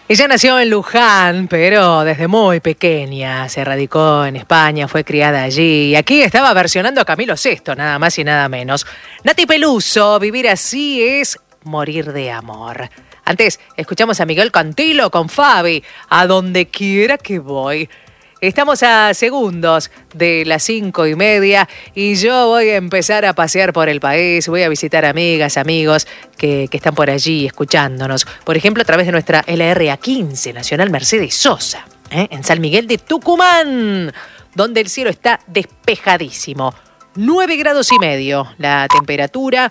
Ella nació en Luján, pero desde muy pequeña se radicó en España, fue criada allí. Y aquí estaba versionando a Camilo Sesto, nada más y nada menos. Nati Peluso, vivir así es morir de amor. Antes, escuchamos a Miguel Cantilo con Fabi, a donde quiera que voy. Estamos a segundos de las 5:30 y yo voy a empezar a pasear por el país, voy a visitar amigas, amigos que están por allí escuchándonos. Por ejemplo, a través de nuestra LRA15, Nacional Mercedes Sosa, en San Miguel de Tucumán, donde el cielo está despejadísimo. 9 grados y medio la temperatura,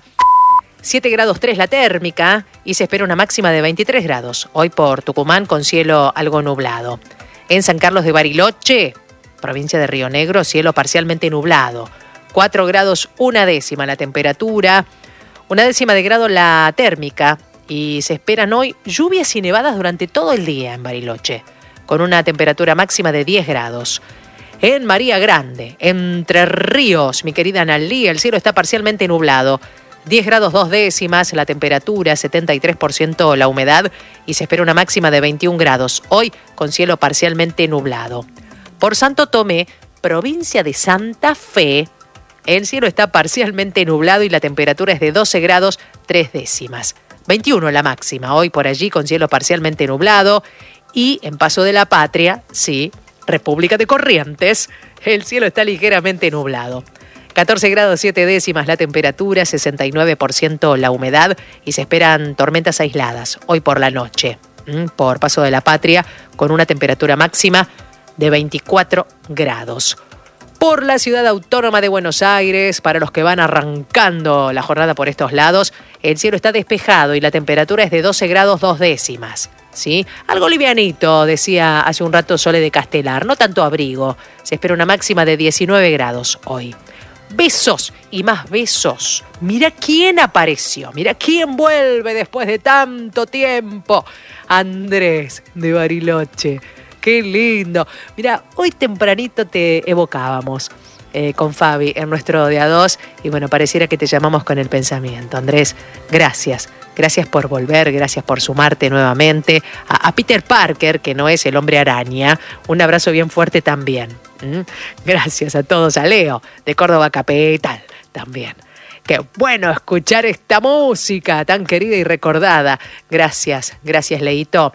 7 grados 3 la térmica y se espera una máxima de 23 grados. Hoy por Tucumán con cielo algo nublado. En San Carlos de Bariloche, provincia de Río Negro, cielo parcialmente nublado. 4 grados 1/10 la temperatura, 1/10 de grado la térmica y se esperan hoy lluvias y nevadas durante todo el día en Bariloche, con una temperatura máxima de 10 grados. En María Grande, Entre Ríos, mi querida Analí, el cielo está parcialmente nublado. 10 grados 2/10 la temperatura, 73% la humedad y se espera una máxima de 21 grados, hoy con cielo parcialmente nublado. Por Santo Tomé, provincia de Santa Fe, el cielo está parcialmente nublado y la temperatura es de 12 grados 3/10. 21 la máxima, hoy por allí con cielo parcialmente nublado. Y en Paso de la Patria, sí, República de Corrientes, el cielo está ligeramente nublado. 14 grados 7/10 la temperatura, 69% la humedad y se esperan tormentas aisladas hoy por la noche. Por Paso de la Patria con una temperatura máxima de 24 grados. Por la ciudad autónoma de Buenos Aires, para los que van arrancando la jornada por estos lados, el cielo está despejado y la temperatura es de 12 grados 2/10. ¿Sí? Algo livianito, decía hace un rato Sole de Castelar, no tanto abrigo. Se espera una máxima de 19 grados hoy. Besos y más besos. Mira quién apareció, mira quién vuelve después de tanto tiempo. Andrés de Bariloche. Qué lindo. Mira, hoy tempranito te evocábamos con Fabi en nuestro de A2 y bueno, pareciera que te llamamos con el pensamiento. Andrés, gracias. Gracias por volver, gracias por sumarte nuevamente. A Peter Parker, que no es el hombre araña, un abrazo bien fuerte también. Gracias a todos, a Leo de Córdoba Capital también. Qué bueno escuchar esta música tan querida y recordada. Gracias, gracias Leito.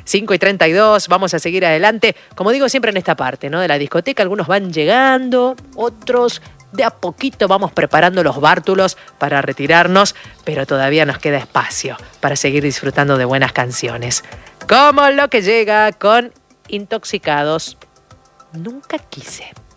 5:32, vamos a seguir adelante. Como digo siempre en esta parte, ¿no? De la discoteca, algunos van llegando, otros de a poquito vamos preparando los bártulos para retirarnos, pero todavía nos queda espacio para seguir disfrutando de buenas canciones. Como lo que llega con Intoxicados. Nunca quise.